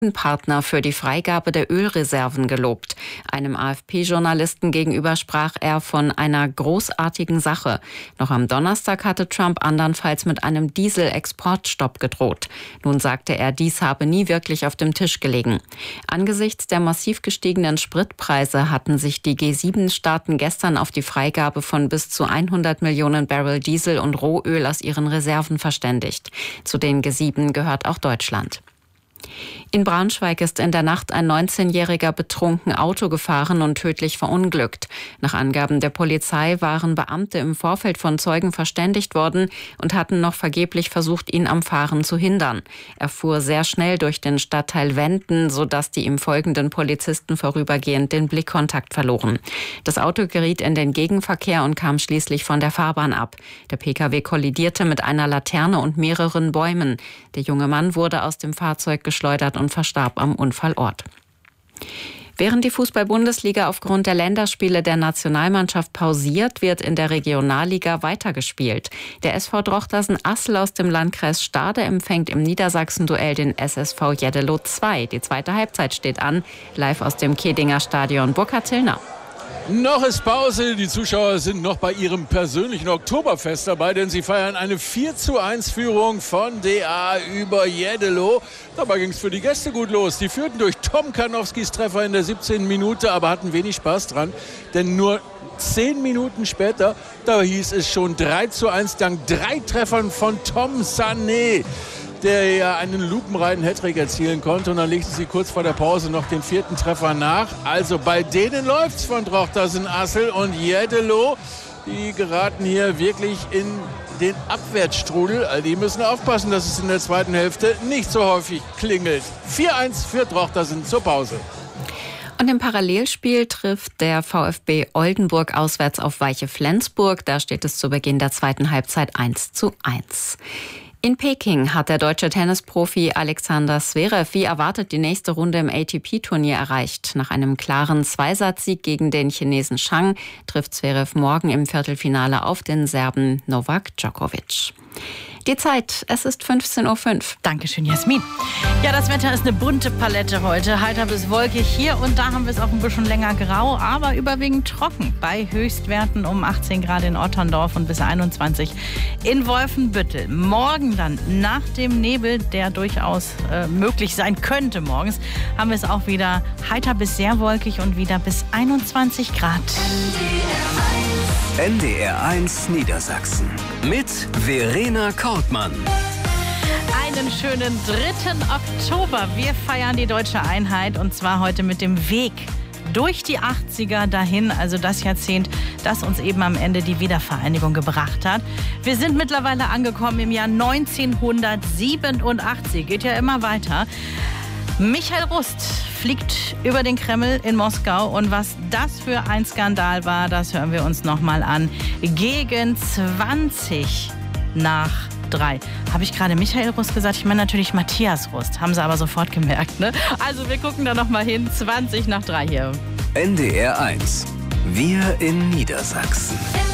Partner für die Freigabe der Ölreserven gelobt. Einem AfP-Journalisten gegenüber sprach er von einer großartigen Sache. Noch am Donnerstag hatte Trump andernfalls mit einem Diesel-Exportstopp gedroht. Nun sagte er, dies habe nie wirklich auf dem Tisch gelegen. Angesichts der massiv gestiegenen Spritpreise hatten sich die G7-Staaten gestern auf die Freigabe von bis zu 100 Millionen Barrel Diesel und Rohöl aus ihren Reserven verständigt. Zu den G7 gehört auch Deutschland. In Braunschweig ist in der Nacht ein 19-Jähriger betrunken Auto gefahren und tödlich verunglückt. Nach Angaben der Polizei waren Beamte im Vorfeld von Zeugen verständigt worden und hatten noch vergeblich versucht, ihn am Fahren zu hindern. Er fuhr sehr schnell durch den Stadtteil Wenden, sodass die ihm folgenden Polizisten vorübergehend den Blickkontakt verloren. Das Auto geriet in den Gegenverkehr und kam schließlich von der Fahrbahn ab. Der Pkw kollidierte mit einer Laterne und mehreren Bäumen. Der junge Mann wurde aus dem Fahrzeug geschleudert und verstarb am Unfallort. Während die Fußball-Bundesliga aufgrund der Länderspiele der Nationalmannschaft pausiert, wird in der Regionalliga weitergespielt. Der SV Drochtersen-Assel aus dem Landkreis Stade empfängt im Niedersachsen-Duell den SSV Jeddelo 2. Die zweite Halbzeit steht an. Live aus dem Kedinger Stadion, Burkhard Tillner. Noch ist Pause. Die Zuschauer sind noch bei ihrem persönlichen Oktoberfest dabei, denn sie feiern eine 4:1-Führung von DA über Jeddelo. Dabei ging es für die Gäste gut los. Die führten durch Tom Karnowskis Treffer in der 17. Minute, aber hatten wenig Spaß dran, denn nur 10 Minuten später, da hieß es schon 3:1 dank 3 Treffern von Tom Sané, der ja einen lupenreinen Hattrick erzielen konnte. Und dann legten sie kurz vor der Pause noch den 4. Treffer nach. Also bei denen läuft's von Drochtersen-Assel und Jeddelo. Die geraten hier wirklich in den Abwärtsstrudel. Also die müssen aufpassen, dass es in der zweiten Hälfte nicht so häufig klingelt. 4:1 für Drochtersen zur Pause. Und im Parallelspiel trifft der VfB Oldenburg auswärts auf Weiche Flensburg. Da steht es zu Beginn der zweiten Halbzeit 1:1. In Peking hat der deutsche Tennisprofi Alexander Zverev wie erwartet die nächste Runde im ATP-Turnier erreicht. Nach einem klaren Zweisatzsieg gegen den Chinesen Zhang trifft Zverev morgen im Viertelfinale auf den Serben Novak Djokovic. Die Zeit, es ist 15:05 Uhr. Dankeschön, Jasmin. Ja, das Wetter ist eine bunte Palette heute. Heiter bis wolkig. Hier und da haben wir es auch ein bisschen länger grau, aber überwiegend trocken. Bei Höchstwerten um 18 Grad in Otterndorf und bis 21 in Wolfenbüttel. Morgen dann, nach dem Nebel, der durchaus möglich sein könnte morgens, haben wir es auch wieder heiter bis sehr wolkig und wieder bis 21 Grad. NDR1 Niedersachsen mit Verena Kortmann. Einen schönen 3. Oktober. Wir feiern die deutsche Einheit und zwar heute mit dem Weg durch die 80er dahin, also das Jahrzehnt, das uns eben am Ende die Wiedervereinigung gebracht hat. Wir sind mittlerweile angekommen im Jahr 1987. Geht ja immer weiter. Michael Rust fliegt über den Kreml in Moskau und was das für ein Skandal war, das hören wir uns nochmal an. Gegen 3:20. Habe ich gerade Michael Rust gesagt? Ich meine natürlich Matthias Rust. Haben sie aber sofort gemerkt, ne? Also wir gucken da nochmal hin. 3:20 hier. NDR1. Wir in Niedersachsen.